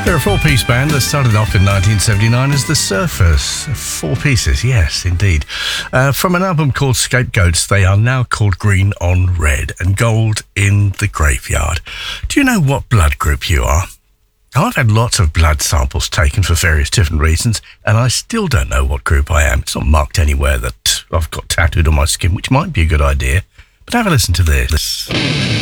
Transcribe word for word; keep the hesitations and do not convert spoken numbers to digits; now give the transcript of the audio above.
They're a four-piece band that started off in nineteen seventy-nine as The Surfers. Four pieces, yes, indeed. Uh, from an album called Scapegoats, they are now called Green on Red and Gold in the Graveyard. Do you know what blood group you are? I've had lots of blood samples taken for various different reasons, and I still don't know what group I am. It's not marked anywhere that I've got tattooed on my skin, which might be a good idea. But have a listen to this.